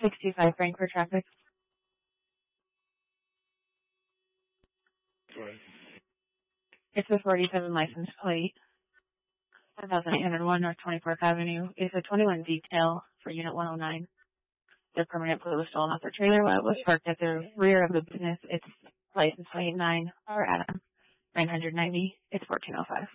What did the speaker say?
625 Frankfurt traffic. Right. It's a 47 license plate. 1801 North 24th Avenue. It's a 21 detail for Unit 109. The permanent plate was stolen off the trailer while it was parked at the rear of the business. It's license plate 9 R Adam 990. It's 1405.